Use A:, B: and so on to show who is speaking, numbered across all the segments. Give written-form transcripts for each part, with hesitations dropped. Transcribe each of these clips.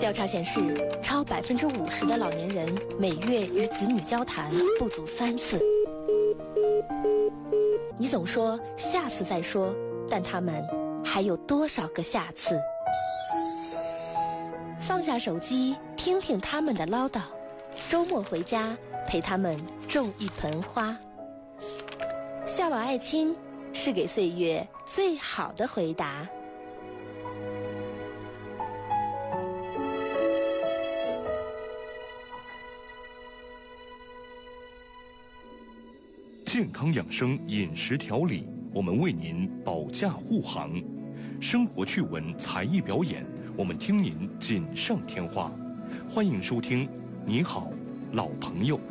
A: 调查显示，超50%的老年人每月与子女交谈不足3次。你总说下次再说，但他们还有多少个下次？放下手机，听听他们的唠叨。周末回家，陪他们种一盆花。孝老爱亲，是给岁月最好的回答。
B: 健康养生饮食调理，我们为您保驾护航；生活趣闻才艺表演，我们听您锦上添花。欢迎收听《你好，老朋友》。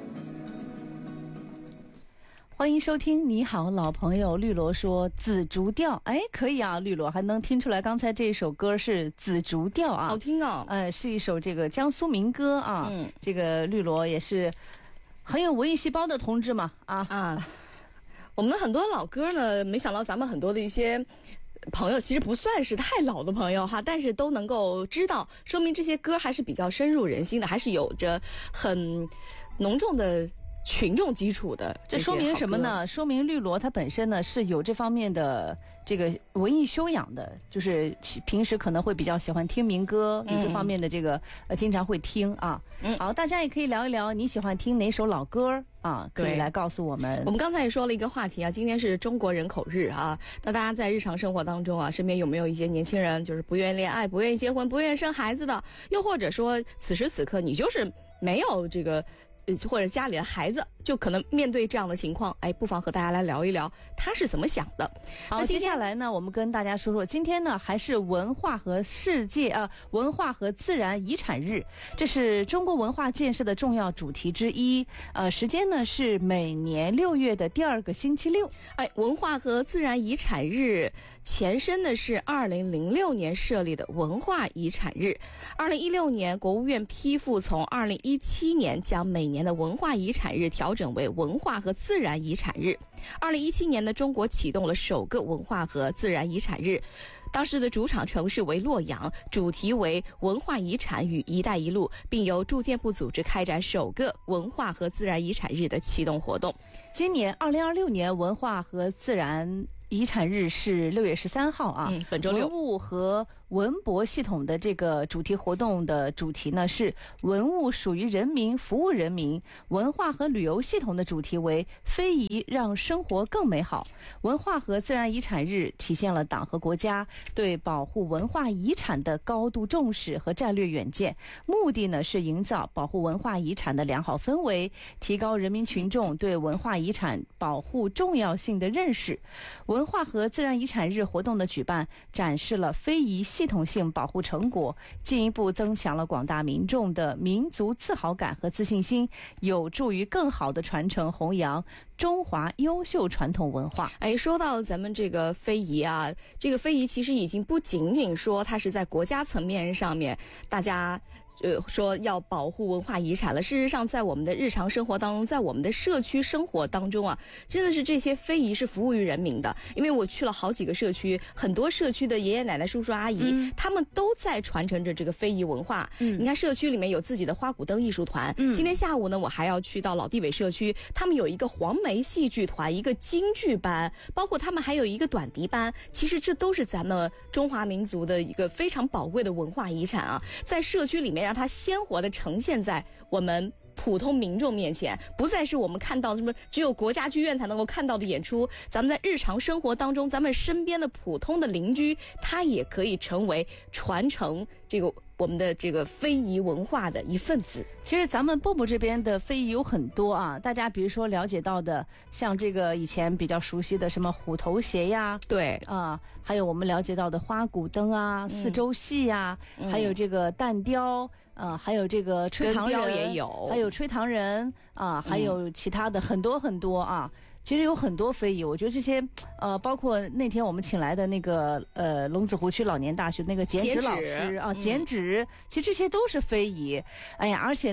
C: 欢迎收听《你好，老朋友》。绿萝说紫竹调，哎，可以啊，绿萝还能听出来，刚才这首歌是紫竹调啊，
D: 好听哦。
C: 是一首这个江苏民歌啊。这个绿萝也是很有文艺细胞的同志嘛啊。
D: 我们很多老歌呢，没想到咱们很多的一些朋友其实不算是太老的朋友哈，但是都能够知道，说明这些歌还是比较深入人心的，还是有着很浓重的群众基础的。
C: 这说明什么呢？说明绿萝它本身呢是有这方面的这个文艺修养的，就是平时可能会比较喜欢听民歌，有这方面的这个经常会听啊。好，大家也可以聊一聊你喜欢听哪首老歌啊，可以来告诉我们。
D: 我们刚才也说了一个话题啊，今天是中国人口日啊。那大家在日常生活当中啊，身边有没有一些年轻人就是不愿意恋爱、不愿意结婚、不愿意生孩子的？又或者说此时此刻你就是没有这个或者家里的孩子，就可能面对这样的情况，不妨和大家来聊一聊他是怎么想的。
C: 好，那接下来呢，我们跟大家说说，今天呢还是文化和文化和自然遗产日，这是中国文化建设的重要主题之一。时间呢是每年6月的第2个星期六。
D: 文化和自然遗产日前身呢是2006年设立的文化遗产日。2016年国务院批复，从2017年将每年的文化遗产日调整为文化和自然遗产日。2017年呢，中国启动了首个文化和自然遗产日，当时的主场城市为洛阳，主题为文化遗产与一带一路，并由住建部组织开展首个文化和自然遗产日的启动活动。
C: 今年2026年文化和自然遗产日是6月13号啊，
D: 本周六。
C: 文物和文博系统的这个主题活动的主题呢是文物属于人民，服务人民。文化和旅游系统的主题为非遗让生活更美好。文化和自然遗产日体现了党和国家对保护文化遗产的高度重视和战略远见，目的呢是营造保护文化遗产的良好氛围，提高人民群众对文化遗产保护重要性的认识。文化和自然遗产日活动的举办，展示了非遗系统性保护成果，进一步增强了广大民众的民族自豪感和自信心，有助于更好的传承弘扬中华优秀传统文化。
D: 说到咱们这个非遗啊，这个非遗其实已经不仅仅说它是在国家层面上面大家说要保护文化遗产了。事实上，在我们的日常生活当中，在我们的社区生活当中啊，真的是这些非遗是服务于人民的。因为我去了好几个社区，很多社区的爷爷奶奶、叔叔阿姨，他们都在传承着这个非遗文化。你看社区里面有自己的花鼓灯艺术团。今天下午呢，我还要去到老地委社区，他们有一个黄梅戏剧团，一个京剧班，包括他们还有一个短笛班。其实这都是咱们中华民族的一个非常宝贵的文化遗产啊，在社区里面让它鲜活地呈现在我们普通民众面前，不再是我们看到什么只有国家剧院才能够看到的演出。咱们在日常生活当中，咱们身边的普通的邻居，他也可以成为传承这个我们的这个非遗文化的一份子。
C: 其实咱们蚌埠这边的非遗有很多啊，大家比如说了解到的，像这个以前比较熟悉的什么虎头鞋呀，
D: 对
C: 啊，还有我们了解到的花鼓灯啊、四周戏呀，还有这个旦雕。还有这个吹糖人
D: 也有，
C: 还有吹糖人啊，还有其他的很多很多啊。其实有很多非遗，我觉得这些包括那天我们请来的那个龙子湖区老年大学那个剪纸老师啊，剪纸，其实这些都是非遗。而且呢，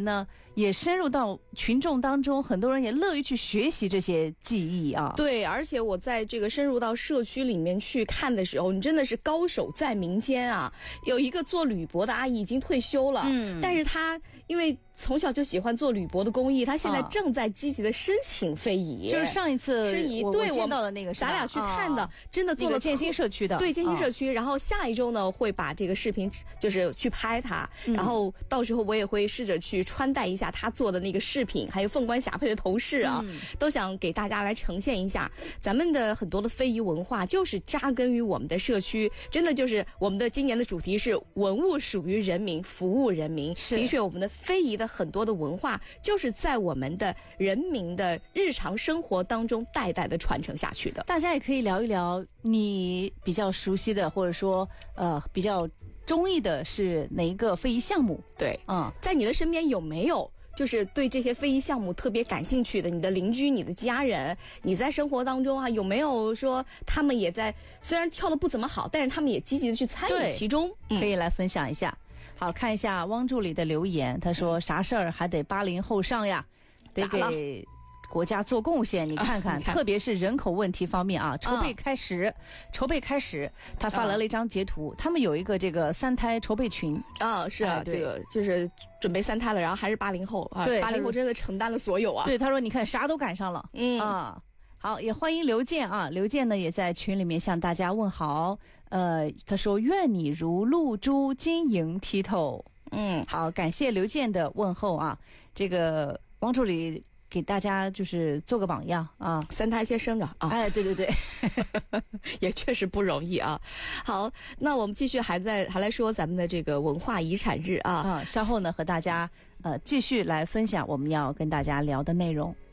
C: 也深入到群众当中，很多人也乐于去学习这些技艺啊。
D: 对，而且我在这个深入到社区里面去看的时候，你真的是高手在民间啊。有一个做铝箔的阿姨已经退休了，但是她因为从小就喜欢做铝箔的工艺，她现在正在积极的申请非遗。
C: 就是上一次我见到的那个，
D: 咱俩去看的，真的做了
C: 建新社区的，
D: 对，建新社区。然后下一周呢，会把这个视频就是去拍它，然后到时候我也会试着去穿戴一下他做的那个饰品，还有凤冠霞帔的头饰啊，都想给大家来呈现一下咱们的很多的非遗文化，就是扎根于我们的社区，真的就是我们的今年的主题是文物属于人民，服务人民。的确，我们的非遗的很多的文化就是在我们的人民的日常生活当中代代的传承下去的。
C: 大家也可以聊一聊你比较熟悉的，或者说比较中意的是哪一个非遗项目？
D: 对，在你的身边有没有就是对这些非遗项目特别感兴趣的？你的邻居、你的家人，你在生活当中啊，有没有说他们也在虽然跳得不怎么好，但是他们也积极的去参与其中？
C: 可以来分享一下。好，看一下汪助理的留言，他说啥事儿还得80后上呀，得给国家做贡献。你看看，特别是人口问题方面啊，筹备开始，他发来了一张截图，他们有一个这个3胎筹备群
D: 啊，是啊，这个就是准备3胎了，然后还是80后啊，
C: 对
D: ，80后真的承担了所有啊。
C: 对，他说你看啥都赶上了，好，也欢迎刘健啊，刘健呢也在群里面向大家问好，他说愿你如露珠晶莹剔透，好，感谢刘健的问候啊，这个汪助理给大家就是做个榜样啊
D: ，3胎先生着啊，
C: 哎，对对对，
D: 也确实不容易啊。好，那我们继续还来说咱们的这个文化遗产日啊，
C: 稍后呢和大家继续来分享我们要跟大家聊的内容。